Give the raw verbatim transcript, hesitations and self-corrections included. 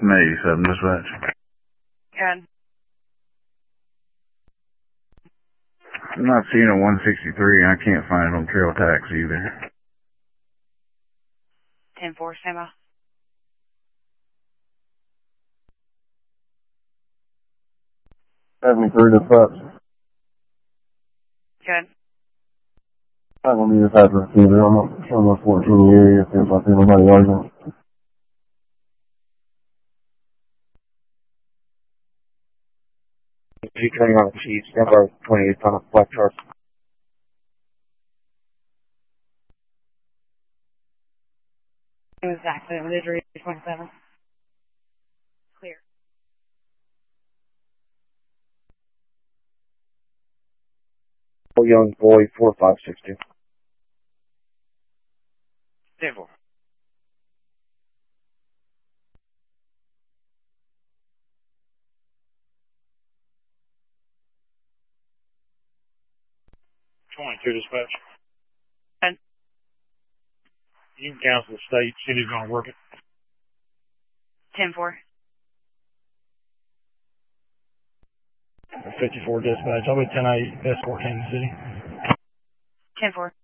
eighty-seven, dispatch. Good. I'm not seeing a one sixty-three, and I can't find it on Trail Tax either. ten four, stand by. seventy-three dispatch. Good. I'm gonna need this address either. I'm not sure I'm not fourteen in the area. Seems like there's nobody arguing. G twenty on the Chiefs, number twenty-eight on the black truck. It was accident with injury twenty-seven. Clear. Oh, young boy, four five six two. ten four. twenty-two dispatch. ten. You can cancel the state. City's going to work it. ten four. fifty-four dispatch. I'll be ten eight, escort Kansas City. ten four.